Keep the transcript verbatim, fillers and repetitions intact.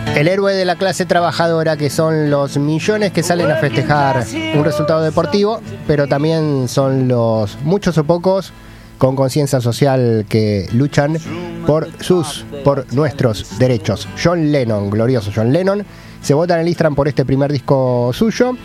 El héroe de la clase trabajadora, que son los millones que salen a festejar un resultado deportivo, pero también son los muchos o pocos con conciencia social que luchan por sus, por nuestros derechos. John Lennon, glorioso John Lennon, se vota en el Istran por este primer disco suyo.